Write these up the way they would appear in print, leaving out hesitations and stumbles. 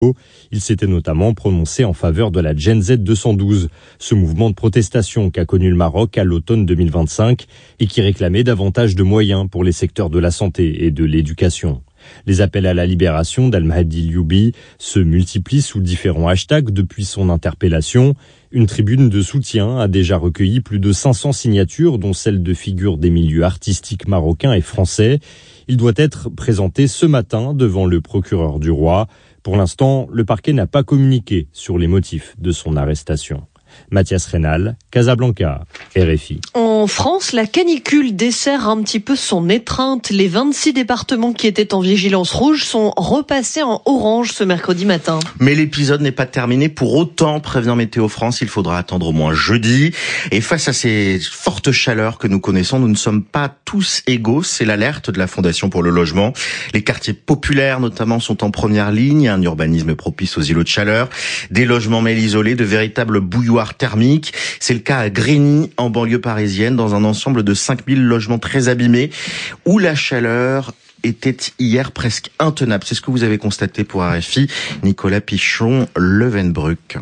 Il s'était notamment prononcé en faveur de la Gen Z 212, ce mouvement de protestation qu'a connu le Maroc à l'automne 2025 et qui réclamait davantage de moyens pour les secteurs de la santé et de l'éducation. Les appels à la libération d'Al-Mahdi Lioubi se multiplient sous différents hashtags depuis son interpellation. Une tribune de soutien a déjà recueilli plus de 500 signatures, dont celles de figures des milieux artistiques marocains et français. Il doit être présenté ce matin devant le procureur du roi. Pour l'instant, le parquet n'a pas communiqué sur les motifs de son arrestation. Mathias Reynal, Casablanca, RFI. En France, la canicule dessert un petit peu son étreinte. Les 26 départements qui étaient en vigilance rouge sont repassés en orange ce mercredi matin. Mais l'épisode n'est pas terminé. Pour autant, prévient Météo France, il faudra attendre au moins jeudi. Et face à ces fortes chaleurs que nous connaissons, nous ne sommes pas tous égaux. C'est l'alerte de la Fondation pour le logement. Les quartiers populaires, notamment, sont en première ligne. Un urbanisme propice aux îlots de chaleur. Des logements mal isolés, de véritables bouilloires thermiques. C'est le cas à Grigny, en banlieue parisienne, dans un ensemble de 5000 logements très abîmés, où la chaleur était hier presque intenable. C'est ce que vous avez constaté pour RFI. Nicolas Pichon, Levenbruck.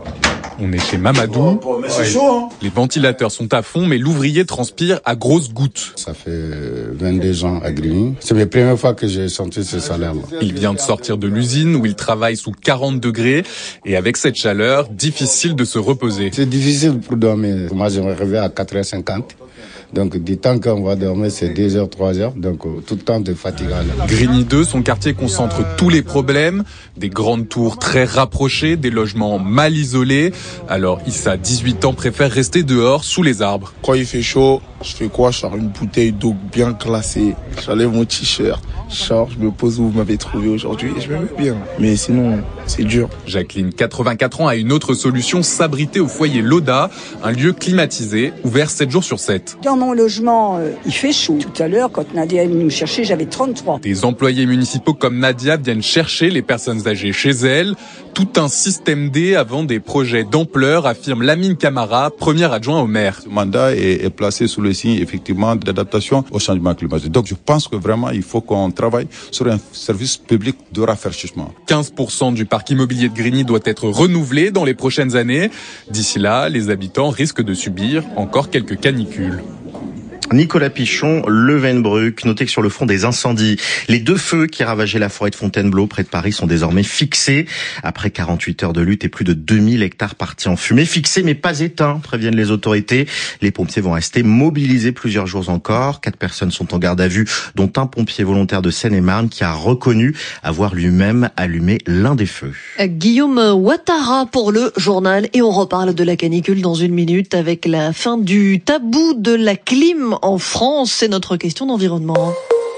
On est chez Mamadou. C'est chaud, hein. Les ventilateurs sont à fond, mais l'ouvrier transpire à grosses gouttes. Ça fait 22 ans à Grigny. C'est la première fois que j'ai senti ce salaire-là. Il vient de sortir de l'usine où il travaille sous 40 degrés. Et avec cette chaleur, difficile de se reposer. C'est difficile pour dormir. Moi, je me réveille à 4h50. Donc, du temps qu'on va dormir, c'est 2h, 3h. Donc, tout le temps de fatigant. Grigny 2, son quartier concentre tous les problèmes. Des grandes tours très rapprochées, des logements mal isolés. Alors, Issa, 18 ans, préfère rester dehors, sous les arbres. Quand il fait chaud, je fais quoi? Je sors une bouteille d'eau bien glacée. J'enlève mon t-shirt. Je me pose où vous m'avez trouvé aujourd'hui et je me mets bien. Mais sinon, c'est dur. Jacqueline, 84 ans, a une autre solution, s'abriter au foyer Loda, un lieu climatisé, ouvert 7 jours sur 7. Dans mon logement, il fait chaud. Tout à l'heure, quand Nadia est venue me chercher, j'avais 33. Des employés municipaux comme Nadia viennent chercher les personnes âgées chez elles. Tout un système D avant des projets d'ampleur, affirme Lamine Camara, premier adjoint au maire. Ce mandat est placé sous le signe, effectivement, d'adaptation au changement climatique. Donc, je pense que vraiment, il faut qu'on travaille sur un service public de rafraîchissement. 15% du parc immobilier de Grigny doit être renouvelé dans les prochaines années. D'ici là, les habitants risquent de subir encore quelques canicules. Nicolas Pichon, Levenbruck. Notez que sur le fond des incendies, les 2 feux qui ravageaient la forêt de Fontainebleau près de Paris sont désormais fixés. Après 48 heures de lutte et plus de 2000 hectares partis en fumée. Fixés mais pas éteints, préviennent les autorités. Les pompiers vont rester mobilisés plusieurs jours encore. 4 personnes sont en garde à vue, dont un pompier volontaire de Seine-et-Marne qui a reconnu avoir lui-même allumé l'un des feux. Guillaume Ouattara pour le journal. Et on reparle de la canicule dans une minute avec la fin du tabou de la clim en France. C'est notre question d'environnement.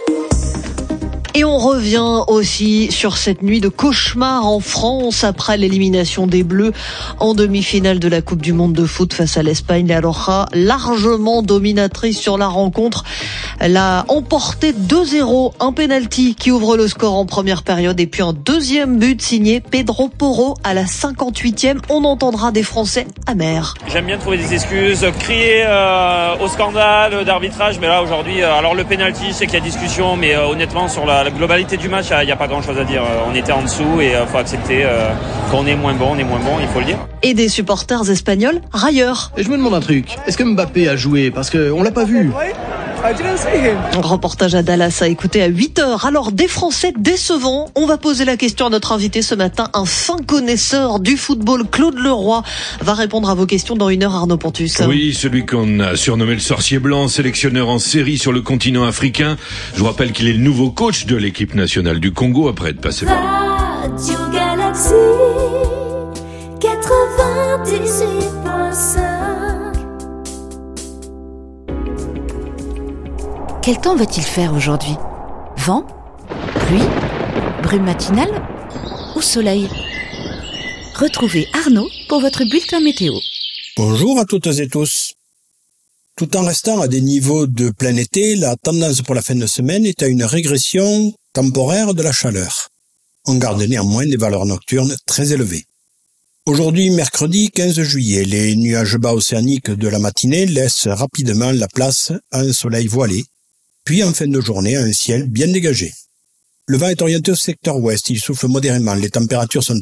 Et on revient aussi sur cette nuit de cauchemar en France après l'élimination des Bleus en demi-finale de la Coupe du Monde de foot face à l'Espagne. La Roja, largement dominatrice sur la rencontre, l'a emporté 2-0. Un penalty qui ouvre le score en première période et puis un deuxième but signé Pedro Porro à la 58e. On entendra des Français amers. J'aime bien trouver des excuses, crier au scandale d'arbitrage, mais là aujourd'hui, alors le penalty, c'est qu'il y a discussion, mais honnêtement sur la globalité du match, il n'y a pas grand-chose à dire. On était en dessous et il faut accepter qu'on est moins bon, il faut le dire. Et des supporters espagnols railleurs. Et je me demande un truc, est-ce que Mbappé a joué? Parce qu'on l'a pas vu. Un reportage à Dallas à écouter à 8h. Alors, des Français décevants. On va poser la question à notre invité ce matin. Un fin connaisseur du football, Claude Leroy, va répondre à vos questions dans 1 heure, Arnaud Pontus. Oui, celui qu'on a surnommé le sorcier blanc, sélectionneur en série sur le continent africain. Je vous rappelle qu'il est le nouveau coach de l'équipe nationale du Congo après être passé par... Radio Galaxy 98.5. Quel temps va-t-il faire aujourd'hui? Vent? Pluie? Brume matinale? Ou soleil? Retrouvez Arnaud pour votre bulletin météo. Bonjour à toutes et tous. Tout en restant à des niveaux de plein été, la tendance pour la fin de semaine est à une régression temporaire de la chaleur. On garde néanmoins des valeurs nocturnes très élevées. Aujourd'hui, mercredi 15 juillet, les nuages bas océaniques de la matinée laissent rapidement la place à un soleil voilé, puis en fin de journée à un ciel bien dégagé. Le vent est orienté au secteur ouest, il souffle modérément, les températures sont